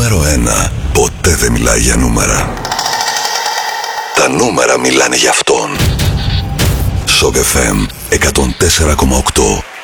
νούμερο 1 ποτέ δεν μιλάει για νούμερα. Τα νούμερα μιλάνε για αυτόν. Shock FM 104,8.